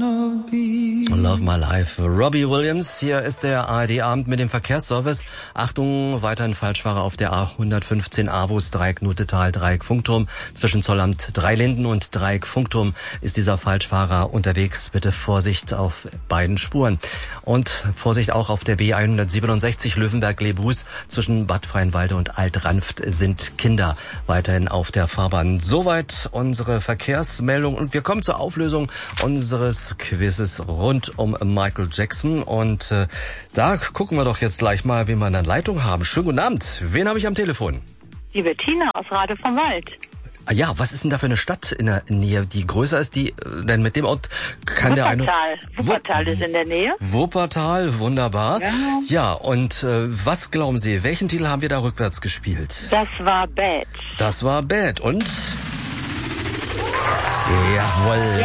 Love My Life. Robbie Williams, hier ist der ARD-Abend mit dem Verkehrsservice. Achtung, weiterhin Falschfahrer auf der A115 Avus, Dreieck Nutetal, Dreieck Funkturm. Zwischen Zollamt Dreilinden und Dreieck Funkturm ist dieser Falschfahrer unterwegs. Bitte Vorsicht auf beiden Spuren. Und Vorsicht auch auf der B167 Löwenberg-Lebus. Zwischen Bad Freienwalde und Alt-Ranft sind Kinder weiterhin auf der Fahrbahn. Soweit unsere Verkehrsmeldung. Und wir kommen zur Auflösung unseres Quizzes rund um Michael Jackson. Und da gucken wir doch jetzt gleich mal, wen wir in der Leitung haben. Schönen guten Abend. Wen habe ich am Telefon? Die Bettina aus Rade vom Wald. Ah ja, was ist denn da für eine Stadt in der Nähe, die größer ist? Denn mit dem Ort kann der eine... Wuppertal ist in der Nähe. Wuppertal, wunderbar. Ja, ja und was glauben Sie, welchen Titel haben wir da rückwärts gespielt? Das war Bad. Das war Bad und... Jawohl.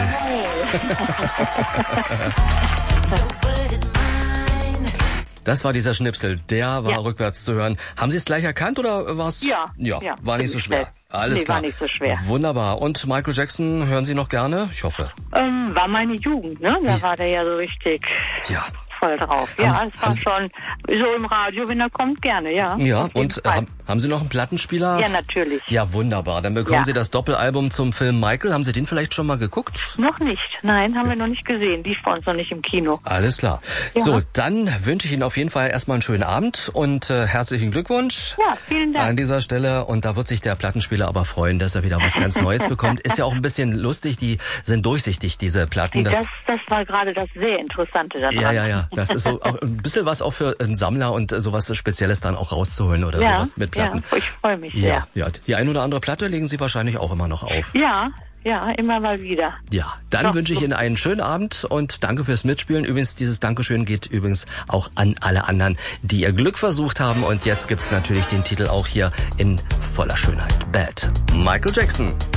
Das war dieser Schnipsel, der war rückwärts zu hören. Haben Sie es gleich erkannt oder war es? Ja. War nicht so schwer. Alles klar. War nicht so schwer. Wunderbar. Und Michael Jackson hören Sie noch gerne? Ich hoffe. War meine Jugend, ne? Da war der ja so richtig voll drauf. Es war schon so im Radio, wenn er kommt, gerne, ja. Ja, und haben Sie noch einen Plattenspieler? Ja, natürlich. Ja, wunderbar. Dann bekommen Sie das Doppelalbum zum Film Michael. Haben Sie den vielleicht schon mal geguckt? Noch nicht. Nein, haben wir noch nicht gesehen. Die ist bei uns noch nicht im Kino. Alles klar. Ja. So, dann wünsche ich Ihnen auf jeden Fall erstmal einen schönen Abend und herzlichen Glückwunsch. Ja, vielen Dank. An dieser Stelle. Und da wird sich der Plattenspieler aber freuen, dass er wieder was ganz Neues bekommt. Ist ja auch ein bisschen lustig. Die sind durchsichtig, diese Platten. Das war gerade das sehr Interessante daran. Ja. Das ist so auch ein bisschen was auch für einen Sammler und sowas Spezielles dann auch rauszuholen oder sowas mit Platten. Ja, ich freue mich sehr. Ja, die ein oder andere Platte legen Sie wahrscheinlich auch immer noch auf. Ja, immer mal wieder. Ja, dann wünsche ich Ihnen einen schönen Abend und danke fürs Mitspielen. Übrigens, dieses Dankeschön geht übrigens auch an alle anderen, die ihr Glück versucht haben. Und jetzt gibt's natürlich den Titel auch hier in voller Schönheit. Bad. Michael Jackson.